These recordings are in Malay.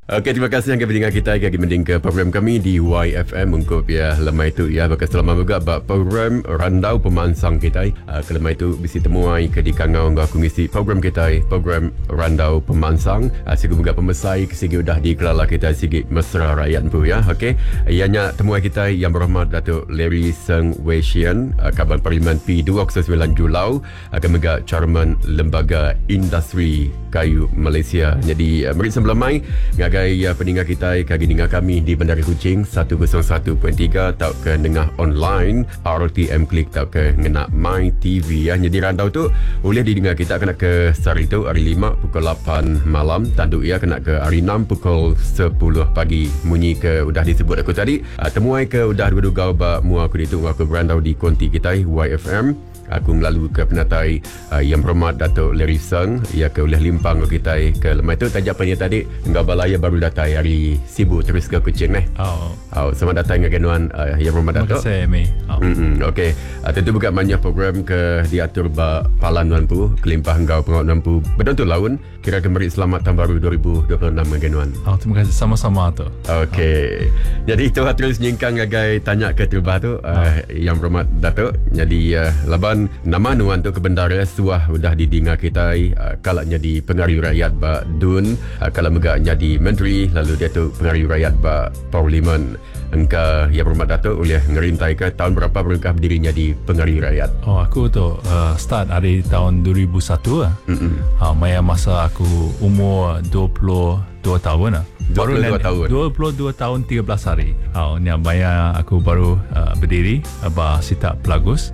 Okey, terima kasih yang mendengar kita bagi mending ke program kami di YFM untuk ya lemai itu ya bagi selamat juga bak program randau pemansang kita. Kelemai itu bisa temuai ke di kangau aku ngisi program kita program randau pemansang. Sigi juga pemesai sigi udah dikelala kita sigi mesra rakyat pu ya. Okey. Ianya temuai kita yang berhormat Datuk Larry Seng Wei Shian, Kaban Parlimen P29 Julau, Kemega Chairman Lembaga Industri Kayu Malaysia. Jadi mari sebelum mai ngagai pendengar kita kagi dengar kami di Bandar Kuching 101.3 tau ke dengar online RTM Klik tau ke ngena My TV ya. Jadi randau tu boleh didengar kita kena ke hari tu hari 5 pukul 8 malam, tandu ya kena ke hari 6 pukul 10 pagi. Munyi ke udah disebut aku tadi. Temuai ke udah dua-dua ba mua aku ditu aku berandau di konti kita YFM. Aku melalui ke penatai yang berhormat Datuk Larry Seng ia ke oleh limpang kita ke lemai tu tajak punya tadi enggak balaya baru datang hari sibuk terus ke Kuching selamat datang ke genuan yang berhormat Datuk. Terima kasih Mi. Okey, tentu bukan banyak program ke diatur ba palan nuan pu kelimpah engkau pengawanan pu betul tu laun kira kembali selamat tahun baru 2026 genuan. Terima kasih sama-sama tu. Okey. Jadi itu terus nyingkang ngagai tanya ke tiba tu yang berhormat Datuk. Jadi laban nama nuan tu kebendara suah udah didengar kita kalau jadi pengaruh rakyat ba dun kalau mega jadi menteri lalu dia tu pengaruh rakyat ba parlimen engka yang berhormat Datuk oleh ngerintai ke tahun berapa berangkah dirinya di pengaruh rakyat. Aku tu start dari tahun 2001 maya masa aku umur 22 tahun 22 tahun 22 tahun 13 hari. Ni maya aku baru berdiri ba Sita Pelagus.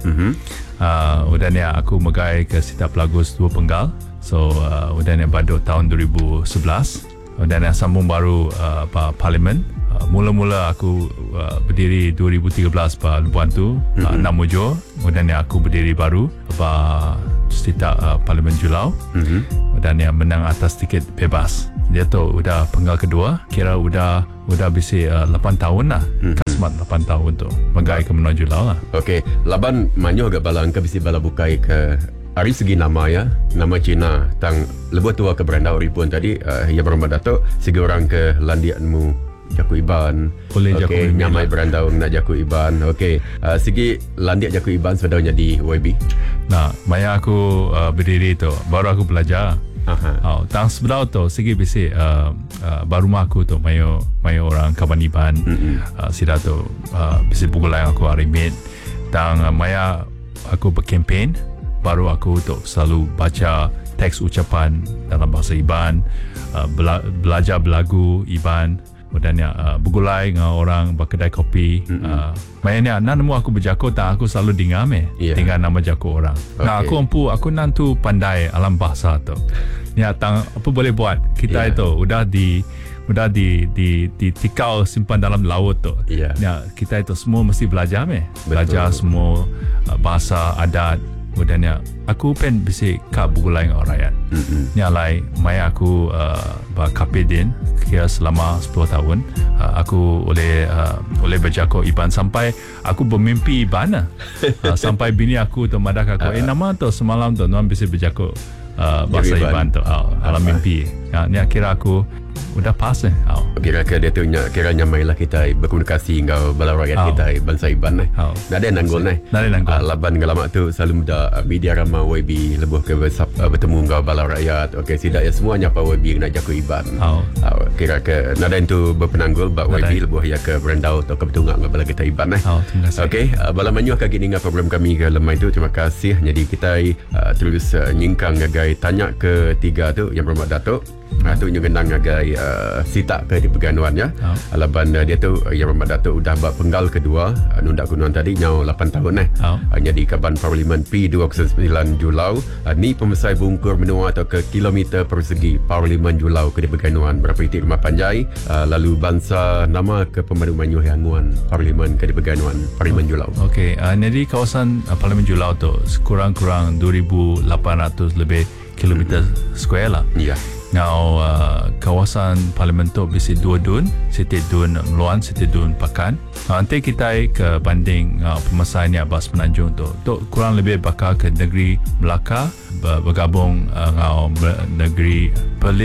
Udah ni aku megai ke Sita Pelagus 2 Penggal. So udah ni pada tahun 2011. Udah ni sambung baru parlimen. Mula-mula aku berdiri 2013 pada Lubuan tu 6 Mujur. Kemudian aku berdiri baru pada Sita Parlimen Julau. Dan yang menang atas tiket bebas. Dia tu udah penggal kedua. Kira udah bisi 8 tahun lah. Kasmat 8 tahun tu megai ke menang Julau lah. Okey, laban manyo agak bala angka bisi bala bukai ke dari segi nama ya, nama Cina tang lebih tua ke beranda Oripun tadi yang berhormat Datuk segi orang ke landianmu Jaku Iban. Boleh Jaku Iban. Nyamai berandau nak Jaku Iban. Okey. Segi landiak Jaku Iban sebenarnya di YB. Nah, maya aku berdiri tu baru aku belajar. Tang sebelah tu segi bisi baru mak aku tu mayo orang Kaban Iban. Sida tu bisi bugulai aku arimit. Tang maya aku berkempen baru aku tu selalu baca teks ucapan dalam bahasa Iban, belajar berlagu Iban. Kemudian bergulai dengan orang berkedai kopi. Mainnya nemu aku berjaku tak aku selalu dengar tinggal nama jaku orang. Nah aku nantu pandai alam bahasa tu. Ya tang apa boleh buat kita itu udah di tikau simpan dalam laut tu. Ya kita itu semua mesti belajar belajar semua bahasa adat. Kemudian aku pen bisa kak bergulai dengan orang rakyat. Nyalai maya aku KPDin kira selama 10 tahun. Aku oleh berjaku Iban sampai aku bermimpi Iban sampai bini aku tu madak aku nama tu semalam tu nuan bisa berjaku bahasa Iban tu dalam mimpi. Ni kira aku udah pas kira-kira dia tu kira nyamailah kita berkomunikasi dengan bala rakyat kita bangsa Iban ada nanggol laban ngalamak tu selalu muda media ramah YB lebih ke bertemu dengan bala rakyat. Okey sidak ya semuanya apa YB nak Jaku Iban kira ke nada itu berpenanggul bak YB lebih ya ke berandau atau ke bertungak dengan bala kita Iban okey bala manyuh kaki dengan program kami ke lemai tu. Terima kasih. Jadi kita terus nyingkang gagai tanya ke tiga tu yang berhormat Datuk. Tu nyenang ngagai Sita ke di Perganuan ya. Alaban dia tu yang berhormat Datuk udah bak penggal kedua nundak kunuan tadi nyau 8 tahun jadi Kaban Parlimen P29 Julau. Ni pemesai bungkur menua atau ke kilometer persegi Parlimen Julau ke di Perganuan berapa itik rumah panjai lalu bangsa nama ke pemandu manyuh yanguan Parlimen ke di Perganuan Parlimen Julau. Okey, jadi kawasan Parlimen Julau tu kurang-kurang 2,800 lebih kilometer square lah. Ya. Ngau kawasan parlimen tu bisi 2 dun, Siti Dun Meluan, Siti Dun Pakan. Nanti kita ke banding pemesain yang Bas Penanjung tu kurang lebih bakal ke negeri Melaka, bergabung ngau negeri Perlis,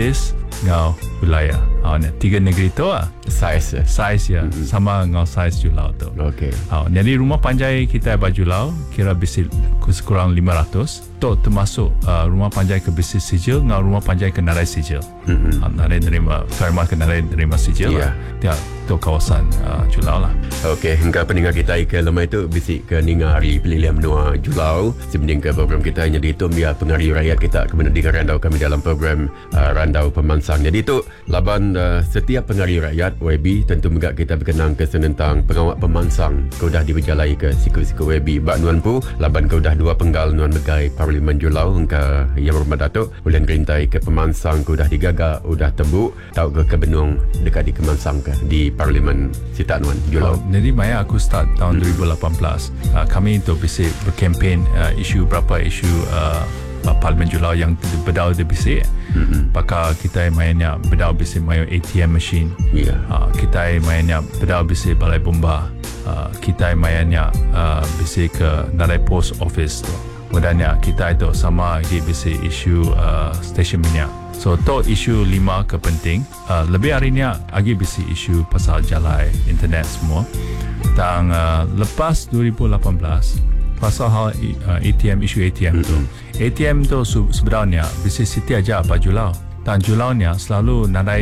ngau wilayah. Tiga negeri tu Saiz saiz sama ngau saiz Julau tu. Okey. Jadi rumah panjai kita Julau kira bisik kurang 500. Tu termasuk rumah panjai ke bisik sijil ngau rumah panjai ke narai sijil. Narai nerima firma ke narai nerima sijil lah. Dia tu kawasan Julau lah. Okey, hingga pendengar kita ke lemai tu bisik ke ninga hari pilihan menua Julau. Sebanding ke program kita hanya di itu biar pengaruh rakyat kita kemudian di randau kami dalam program Randau Pemansang. Jadi itu laban setiap pengaruh rakyat WB tentu juga kita berkenang ke tentang pengawat pemansang kau dah diberjalai ke siku-siku WB bak nuan pu laban kau dah dua penggal nuan begai Parlimen Julau hingga Yang Berhormat Datuk ulian gerintai ke pemansang kau dah digagak udah tembuk tau ke benung dekat di Kemansang ke di Parlimen Sita Nuan Julau. Jadi maya aku start tahun 2018 kami itu bisik berkempen isu berapa isu Parlimen Julau yang berdau di bisik. Pakar kita mainnya berdau bisik mayo ATM machine. Kita mainnya berdau bisik balai bomba. Kita mainnya bisik ke narai post office tu. Kemudiannya kita itu sama lagi bisik isu stesen minyak. So tu isu 5 ke penting. Lebih harinya lagi bisik isu pasal jalan internet semua. Dan lepas 2018 pasal hal ATM isu ATM tu. ATM tu sebenarnya bisik Siti aja Julau. Dan Julau ni selalu narai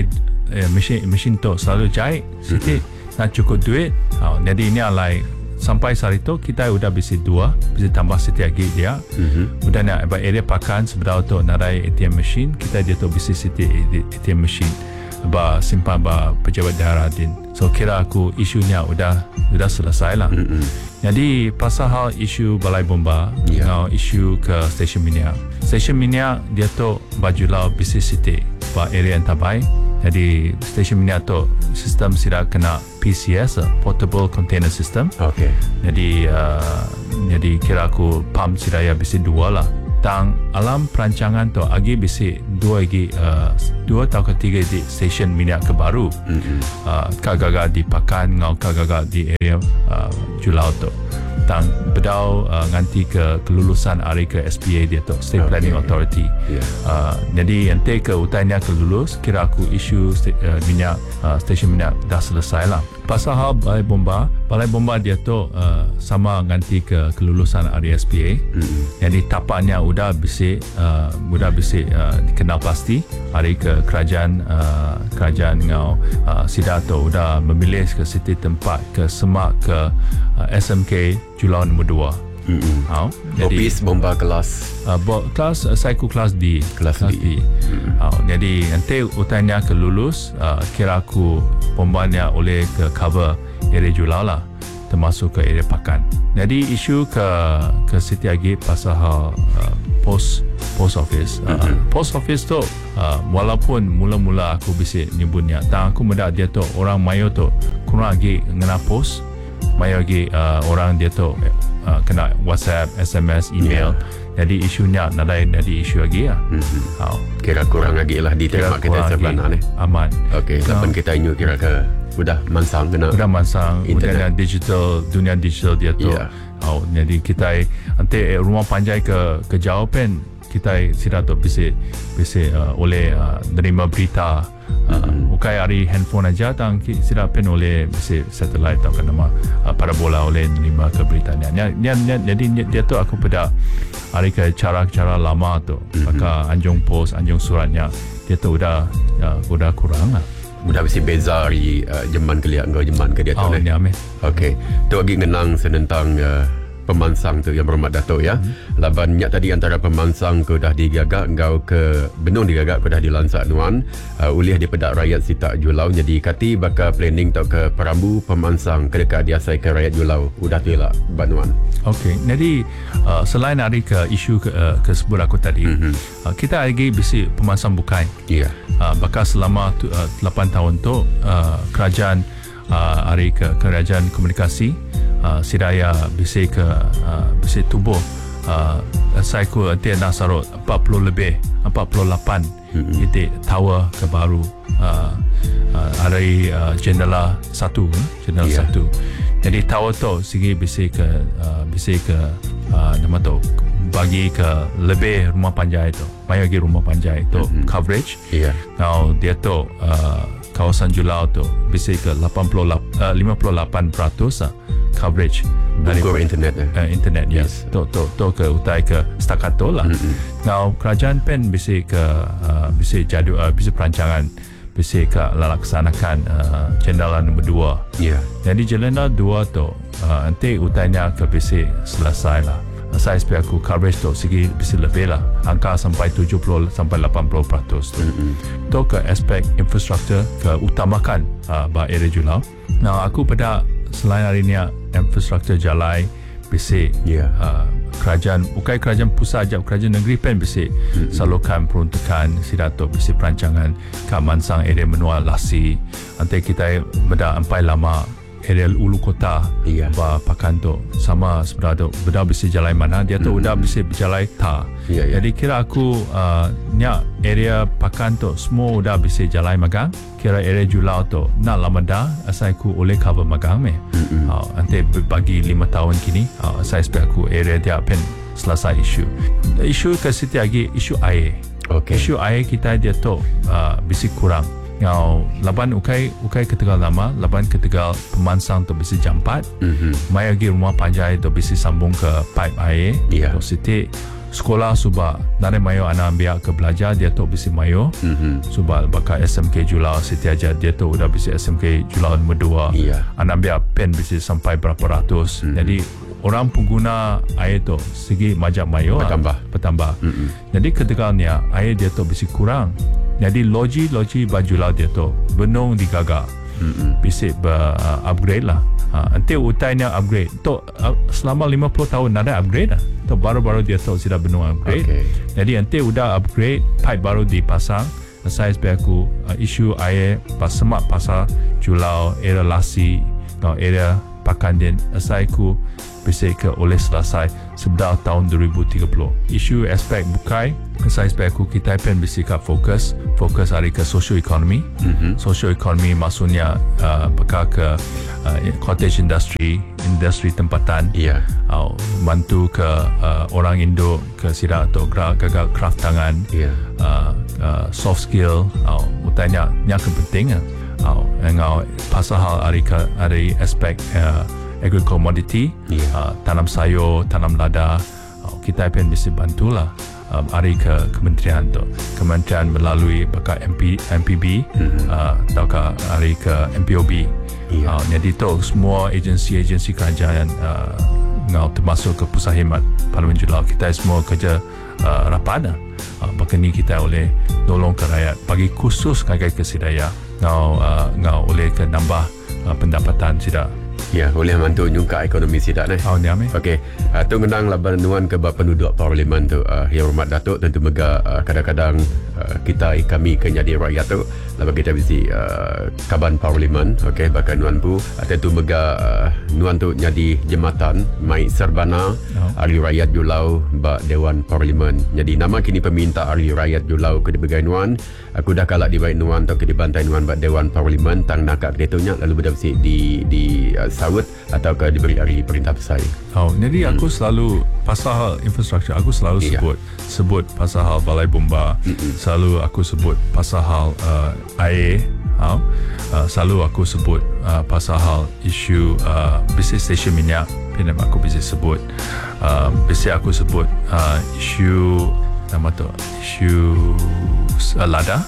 mesin tu selalu jahit Siti nak cukup duit. Jadi ini alai sampai saat itu kita sudah bisa tambah Siti lagi dia. Kemudian area pakan sebenarnya tu narai ATM machine kita dia tu bisa Siti ATM machine ba simpan ba pejabat daerah din. So kira aku isunya sudah selesai lah. Jadi pasal hal isu balai bomba, isu ke stesen minyak. Stesen minyak dia tu Julau bisa Siti ba area yang tabai. Jadi stesen minyak tu sistem sudah kena PCS, Portable Container System. Okey. Jadi kira aku pump sudah bisa 2 lah. Dan alam perancangan tu agi bisa 2 atau 3 di stesen minyak ke baru. Kagaga di Pakan ngau kagaga di area Julau tu. Dan bedau nganti ke kelulusan hari ke SPA dia tu, State Planning Authority. Jadi nanti ke utainya kelulus, kira aku isu minyak stesen minyak dah selesai lah. Pasal hal balai bomba dia tu sama nganti ke kelulusan hari SPA. Jadi tapaknya udah bisa dikenal pasti hari ke kerajaan ngau Sidato udah memilih ke siti tempat ke semak ke SMK Julau nombor 2. Opis bomba kelas kelas Psycho kelas D. Jadi nanti utainya ke lulus kira aku bombanya oleh ke cover area Julau lah termasuk ke area Pakan. Jadi isu ke Siti lagi pasal post office. Post office tu walaupun mula-mula aku bisa nyebutnya dan aku muda dia tu orang mayo tu kurang lagi ngena post mayo lagi orang dia tu kena WhatsApp, SMS, email. Jadi isunya nadai jadi isu lagi lah. Kira kurang lagi lah diterima kita sebelah ni. Aman. Okey, lapan kita inyu kira ke udah mansang kena. Udah mansang internet dunia digital dia tu. Jadi kita nanti rumah panjai ke jawapan kita sudah tu bisa oleh nerima berita. Bukan hari handphone aja dan sudah pen oleh bisa satellite atau nama parabola oleh nerima ke beritanya. Jadi dia tu aku pada hari ke cara lama tu. Maka anjung post, anjung suratnya dia tu udah kurang lah. Mudah bisa beza dari zaman keliak engkau zaman ke dia tu ni. Okey. Tu lagi ngenang senentang pemansang tu Yang Berhormat Datuk ya. Laban nyak tadi antara pemansang kau dah digagak engkau ke benung digagak kau dah dilansak nuan ulih di pedak rakyat Sita Julau. Jadi kati bakal planning tau ke Perambu pemansang ke dekat diasai ke rakyat Julau udah tu lah banuan. Okey. Jadi selain hari ke isu ke sebut aku tadi kita lagi bisi pemansang bukai. Bakal selama 8 tahun tu kerajaan hari ke kerajaan komunikasi Sidaya bisa tubuh Saiku dia nak sarut 48 titik tower ke baru hari jendela 1. Jadi tower tu segi bisa ke nama tu bagi ke lebih rumah panjai tu, mai lagi rumah panjai tu coverage. Now dia tu kawasan Julau tu bisa ke 58% coverage dari internet. Internet, yes. Tu ke utai ke setakat tu lah. Now kerajaan pen bisa ke bisa jadual, bisa perancangan, bisa ke laksanakan jendalan nombor 2. Jadi jendalan 2 tu nanti utainya ke bisa selesai lah. Saya expect aku coverage tu segi bisa lebih lah, angka sampai 70 sampai 80% tu. Tu ke aspek infrastruktur ke utamakan area Julau. Nah, aku pada selain hari ni infrastruktur jalan bisa kerajaan, bukan kerajaan pusat aja, kerajaan negeri pen bisa salurkan peruntukan sidato, bisa perancangan ke mansang area menua Lasi. Nanti kita benda ampai lama area ulu kota pakan tu sama sebenarnya benda bisa jalan mana dia tu udah bisa berjalan jadi kira aku area pakan tu semua udah bisa jalan magang. Kira area Julau tu nak lama dah asal aku oleh cover magang nanti bagi 5 tahun kini saya expect aku area dia pen selesai isu ke situ lagi isu air. Isu air kita dia tu bisa kurang. Ngau laban ukai ketegal lama, laban ketegal pemansang tu bisa jampat. Mai lagi rumah panjai tu bisa sambung ke pipe air. Tu siti sekolah suba nare mayo anak ambil ke belajar dia tu bisa mayo. Suba bakal SMK Julau siti aja dia tu udah bisa SMK Julau nombor 2. Anak ambil pen bisa sampai berapa ratus. Jadi orang pengguna air tu segi majak mayo bertambah. Jadi ketegalnya air dia tu bisa kurang. Jadi loji Bajulau dia tu benung digagak bisa upgrade lah. Nanti utainya upgrade tu selama 50 tahun ada upgrade lah. Tu baru-baru dia tu sudah benung upgrade. Jadi nanti udah upgrade pipe baru dipasang. Saya expect aku isu air semak pasar Julau area Lasi area Pakandin saya aku bisa ke oleh selesai sebelah tahun 2030. Isu aspek bukai saya expect aku kita pen bisa fokus hari ke social economy. Social economy maksudnya bakal ke cottage industry tempatan. Bantu ke orang Indo ke sida atau gagal craft tangan. Soft skill utanya yang penting. Pasal hal hari aspek agri commodity, tanam sayur, tanam lada, kita pun bisa bantulah hari ke kementerian tu. Kementerian melalui bakal MPB atau ke hari ke MPOB. Jadi tu semua agensi kerajaan termasuk ke Pusat Khidmat Parlimen Julau kita semua kerja rapat dah. Bahkan ni kita oleh tolong ke rakyat bagi khusus kagai kesidaya ngau oleh ke nambah pendapatan sida. Oleh bantu nyungka ekonomi sidak ni. Okey. Tu ngenang laban nuan ke penduduk parlimen tu Yang Hormat Datuk tentu mega kadang-kadang kami kenyadi rakyat tu laban kita bisi kaban parlimen bahkan nuan pu tentu mega nuan tu nyadi jematan mai serbana ahli rakyat Julau ba Dewan Parlimen. Jadi nama kini peminta ahli rakyat Julau ke dibagai nuan aku dah kalak di baik nuan tu ke dibantai nuan ba Dewan Parlimen tang nakak ketunya lalu benda bisi di sawut atau ke diberi hari perintah besar. Jadi aku selalu pasal infrastruktur aku selalu sebut pasal hal balai bomba. Selalu aku sebut pasal hal air. Selalu aku sebut pasal hal isu bisnis stesen minyak. Pinam aku bisa sebut bisa aku sebut isu nama tu isu lada.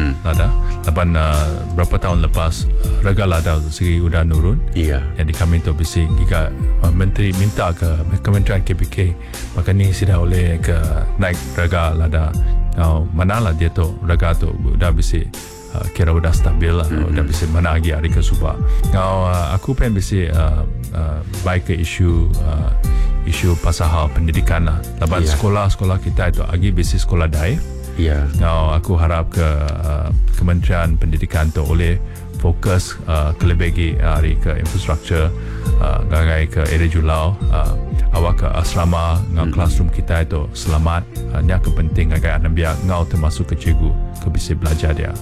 Laban berapa tahun lepas harga lada segi udah nurun. Jadi kami tu bisik jika menteri minta ke Kementerian KPK maka ni sudah oleh ke naik harga lada. Manalah dia tu harga tu udah bisik kira udah stabil lah. Udah bisik mana lagi hari ke subah. Aku pengen bisik baik ke isu pasal hal pendidikan lah. Laban sekolah kita itu lagi bisik sekolah daif. Aku harap ke Kementerian Pendidikan tu oleh fokus kelebih hari ke infrastruktur gagai ke area Julau awak ke asrama classroom kita itu selamat nya kepenting gagai anak biar ngau termasuk ke cikgu ke bisa belajar dia.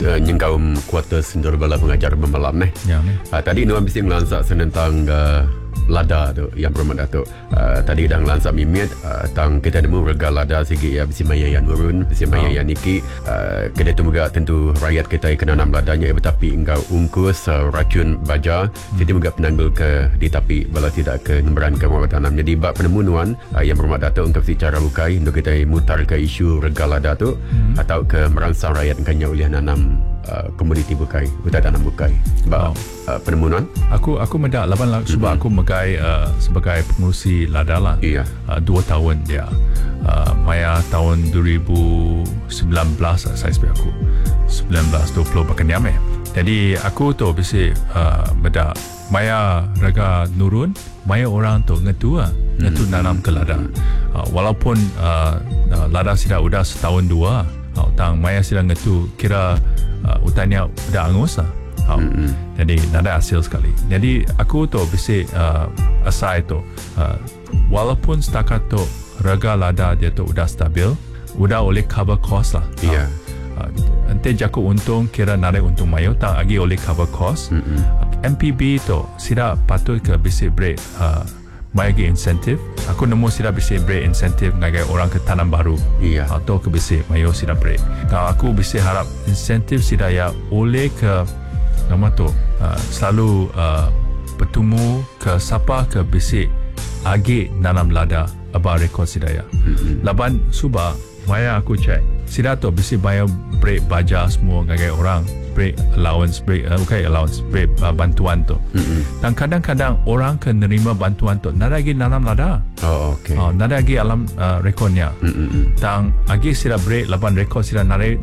Nyengkau kuarter sendiri bala pengajar memalam ni. Tadi nuan bisa melansak tentang lada tu yang berhormat Datuk. Tadi dah lansap mimit tang kita nemu rega lada sigi ya bisi maya yang urun, bisi maya yang niki. Kedai tu juga tentu rakyat kita kena nam ladanya tetapi engkau ungkus racun baja jadi juga penanggul ke di tapi bala tidak ke ngemberan ke mawar tanam. Jadi bab penemuan yang berhormat Datuk untuk secara bukai untuk kita mutar ke isu rega lada tu atau ke merangsang rakyat kanya oleh nanam komoditi bukai, hutan tanam bukai. Sebab penemuan aku mendak laban sebab aku megai sebagai pengurusi lada lah. 2 tahun dia. Maya tahun 2019 saya sebab aku 19-20 bahkan diamai. Jadi aku tu bisik mendak maya raga nurun, maya orang tu ngetu nanam ke lada. Walaupun lada sudah setahun 2 tang maya sedang ngetu kira hutannya dah angus lah. Jadi nada hasil sekali. Jadi aku tu bisik asai tu walaupun setakat tu rega lada dia tu udah stabil, udah oleh cover cost lah. Nanti jaku untung kira narik untung mayo tang lagi oleh cover cost. MPB tu sida patut ke bisik break mai insentif. Aku nemu sida bisik break insentif ngagai orang ke tanam baru. Atau ke bisik mayo sida break. Kalau aku bisik harap insentif sida ya oleh ke nama tu selalu bertemu ke siapa ke bisik agi nanam lada abah rekod sida ya. Laban subah maya aku cek sida tu bisik bayar break baja semua ngagai orang break allowance break bantuan tu. Dan kadang-kadang orang ke nerima bantuan tu nada lagi nanam lada. Nada lagi alam rekodnya. Dan agi sila break laban rekod sila nare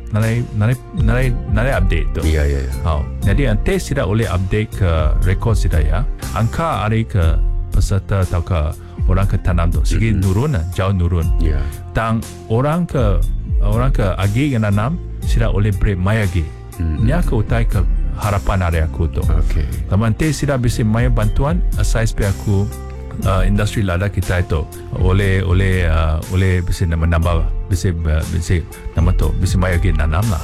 update tu. Jadi ante sila boleh update ke rekod sila ya. Angka hari ke peserta atau ke orang ke tanam tu sikit nurun jauh nurun. Dan orang ke agi yang nanam sila boleh break mai agi. Ni aku utai ke harapan hari aku tu. Laman te sida bisi maya bantuan asai supaya aku industri lada kita itu oleh bisi menambah bisi nama tu bisi maya kita nanam lah.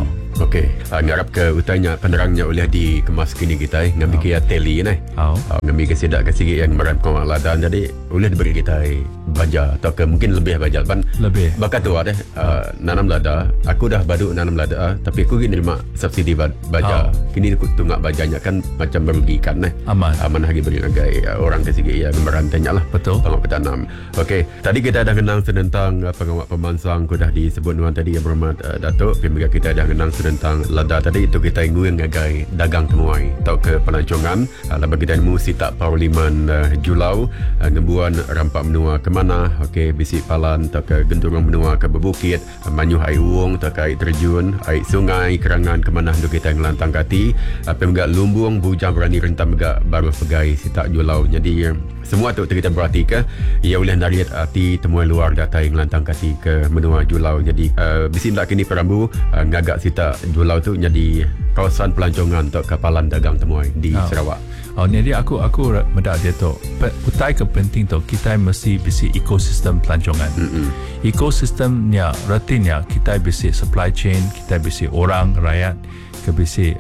Ngarap ke utanya penerangnya oleh dikemas kini kita ngambil kia teli ni. Ngambil ke sidak ke sikit yang merangkau lada jadi oleh diberi kita baja atau ke mungkin lebih baja ban lebih bakat tu ada nanam lada aku dah baru nanam lada tapi aku kini terima subsidi baja kini aku tunggak bajanya kan macam merugikan aman lagi beri nagai orang ke sikit yang merantainya lah betul pengawal petanam. Tadi kita dah kenang tentang pengawal pemansang aku dah disebut nuan tadi yang berhormat Datuk pembicara kita dah kenang tentang lada tadi itu kita ingin ngagai dagang temuai atau ke pelancongan laban kita nemu sitak Parlimen Julau ngembuan rampak menua ke mana bisik palan atau ke genturung menua ke berbukit manyuh air uung atau ke air terjun air sungai kerangan ke mana untuk kita ngelantang kati pemegak lumbung bujang berani rentam megak baru pegai sitak Julau. Jadi semua tu kita berarti ke ia boleh nariat arti temuan luar data yang lantang kati ke menua Julau. Jadi bisik tak kini perambu ngagak sitak Julau tu jadi kawasan pelancongan untuk kapalan dagang temuai di Sarawak. Jadi aku mendak dia tu utai ke penting tu kita mesti bisi ekosistem pelancongan. Ekosistemnya rutinnya kita bisi supply chain, kita bisi orang rakyat ke bisi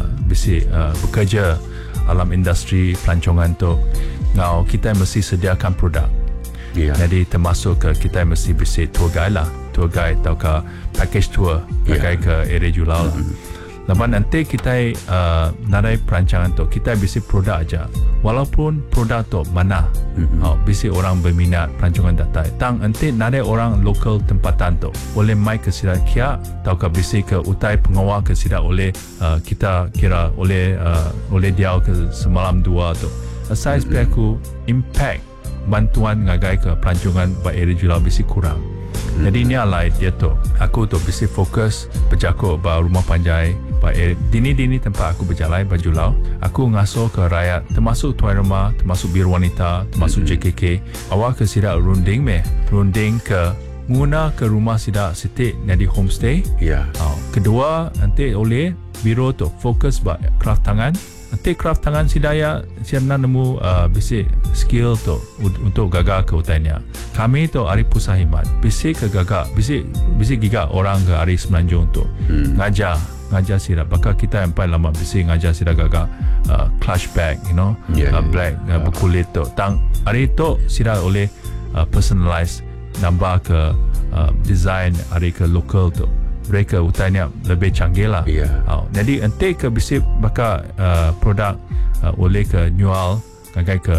bekerja alam industri pelancongan tu. Now kita mesti sediakan produk. Jadi termasuk ke kita mesti bisi tour guide lah, tour guide atau ke package tour pakai ke area Julau lah. Lepas nanti kita narai perancangan tu kita bisi produk aja. Walaupun produk tu mana bisi orang berminat perancangan data. Tang nanti narai orang lokal tempatan tu boleh mai ke sida kia atau ke bisi ke utai pengawal ke sida oleh kita kira oleh dia ke semalam 2 tu. Asal supaya aku impact bantuan ngagai ke pelancongan ba area Julau bisi kurang. Jadi ni alai dia tu. Aku tu bisi fokus berjakuk ba rumah panjai ba dini tempat aku berjalan ba Julau. Aku ngasuh ke rakyat termasuk tuan rumah, termasuk biru wanita, termasuk JKK. Awak ke sida runding ke guna ke rumah sida sitik jadi homestay. Kedua nanti oleh biro tu fokus ba craft tangan. Nanti craft tangan sidaya siapa nemu bisi skill tu untuk gagal ke utannya. Kami tu hari pusat himat bisi ke gagal bisi giga orang ke hari semenanjung tu ngajar ngajar sira bakal kita empai lama bisi ngajar sira gagak clutch bag black berkulit tu tang hari tu sira oleh personalize nambah ke design hari ke local tu mereka utanya lebih canggih lah. Jadi ente ke bisi bakal produk oleh ke nyual kagai ke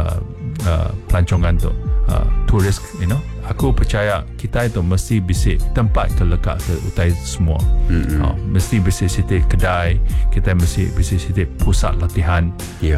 pelancongan tu turis aku percaya kita itu mesti bisik tempat terlekat ke utai semua. Mesti bisik sitik kedai, kita mesti bisik sitik pusat latihan.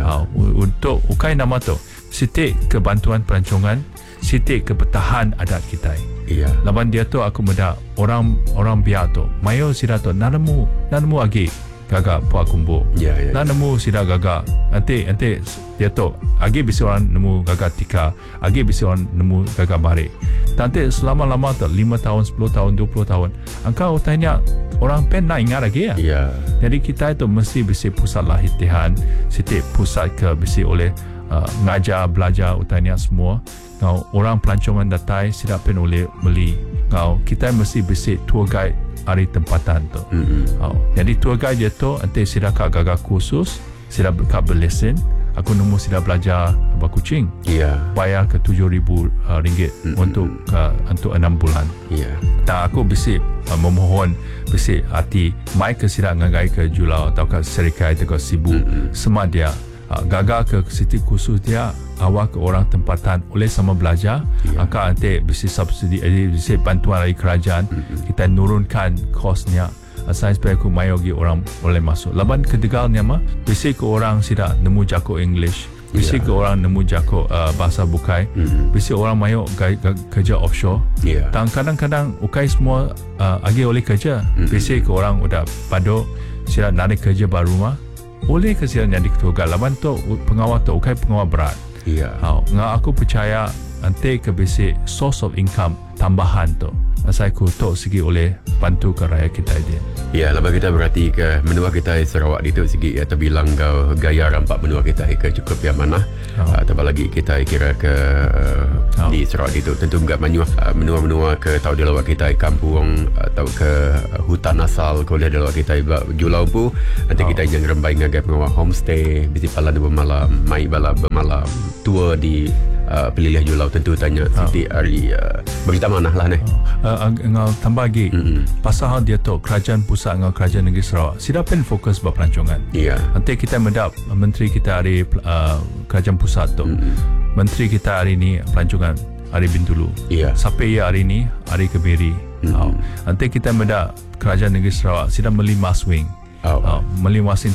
Untuk ukai nama tu sitik kebantuan pelancongan, sitik kebertahan adat kita. Laban dia tu aku muda orang biar tu mayo sira tu nanamu agi gagak puak kumbu. Nanamu sira gagak nanti dia tu agi bisi orang nemu gagak tika, agi bisi orang nemu gagak barik. Nanti selama-lama tu 5 tahun, 10 tahun, 20 tahun engkau tanya orang pen nak ingat lagi ya. Jadi kita itu mesti bisi pusat latihan, sitik pusat ke bisi oleh ngajar belajar utanya semua. Kau orang pelancongan datai sidak pen oleh beli. Kau kita mesti bisi tour guide hari tempatan tu. Jadi tour guide dia tu nanti sidak gagak kursus, sidak berlesen. Aku nemu sidak belajar abah kucing. Bayar ke RM7,000 untuk 6 bulan. Dan aku bisi memohon bisi hati mai ke sidak ngagai ke julau atau ke serikai atau ke sibu semua dia gagal ke sitik khusus dia awak ke orang tempatan oleh sama belajar angka nanti bisi subsidi bisi bantuan dari kerajaan kita nurunkan kosnya asal supaya aku mayogi orang boleh masuk laban kedegalnya mah bisi ke orang sida nemu jako English bisi ke orang nemu jako bahasa bukai bisi orang mayo kerja offshore dan kadang-kadang ukai semua agi oleh kerja bisi ke orang udah padu sida narik kerja baru mah oleh kesian jadi ketua laban tu pengawal tu ukai pengawal berat. Aku percaya nanti ke basic source of income tambahan tu asal aku tu segi oleh bantu ke rakyat kita dia. Lepas kita berarti ke menua kita Sarawak di tu segi terbilang kau gaya rampak menua kita ke cukup yang mana tambah lagi kita kira ke di Sarawak di tu tentu enggak menua ke tahu di lawak kita kampung atau ke hutan asal kau lihat di lawak kita julau pu nanti kita yang rembai ngagai pengawal homestay bisi pala bermalam mai bala bermalam tour di pilih julau tentu tanya siti hari berita mana lah ni ngau tambah lagi pasal dia tu kerajaan pusat dengan kerajaan negeri Sarawak sida pen fokus buat pelancongan nanti kita mendap menteri kita hari kerajaan pusat tu menteri kita hari ni pelancongan hari Bintulu sampai hari ni hari Kebiri nanti kita mendap kerajaan negeri Sarawak sida beli Mas Wing beli Mas